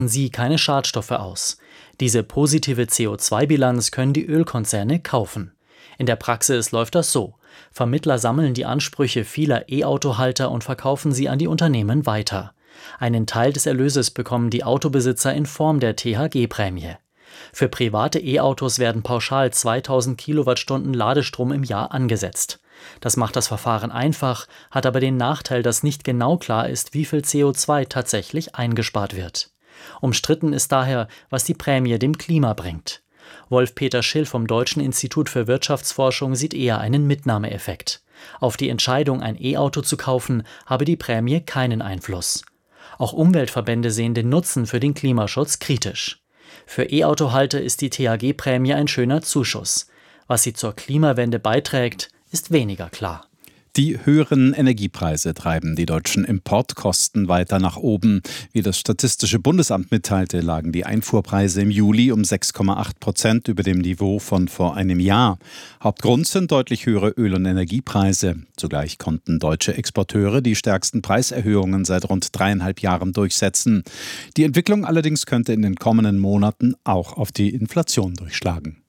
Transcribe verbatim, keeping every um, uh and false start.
sie keine Schadstoffe aus. Diese positive C O zwei Bilanz können die Ölkonzerne kaufen. In der Praxis läuft das so: Vermittler sammeln die Ansprüche vieler E-Auto-Halter und verkaufen sie an die Unternehmen weiter. Einen Teil des Erlöses bekommen die Autobesitzer in Form der T H G-Prämie. Für private E-Autos werden pauschal zweitausend Kilowattstunden Ladestrom im Jahr angesetzt. Das macht das Verfahren einfach, hat aber den Nachteil, dass nicht genau klar ist, wie viel C O zwei tatsächlich eingespart wird. Umstritten ist daher, was die Prämie dem Klima bringt. Wolf-Peter Schill vom Deutschen Institut für Wirtschaftsforschung sieht eher einen Mitnahmeeffekt. Auf die Entscheidung, ein E-Auto zu kaufen, habe die Prämie keinen Einfluss. Auch Umweltverbände sehen den Nutzen für den Klimaschutz kritisch. Für E-Auto-Halter ist die T H G-Prämie ein schöner Zuschuss. Was sie zur Klimawende beiträgt, ist weniger klar. Die höheren Energiepreise treiben die deutschen Importkosten weiter nach oben. Wie das Statistische Bundesamt mitteilte, lagen die Einfuhrpreise im Juli um sechs Komma acht Prozent über dem Niveau von vor einem Jahr. Hauptgrund sind deutlich höhere Öl- und Energiepreise. Zugleich konnten deutsche Exporteure die stärksten Preiserhöhungen seit rund dreieinhalb Jahren durchsetzen. Die Entwicklung allerdings könnte in den kommenden Monaten auch auf die Inflation durchschlagen.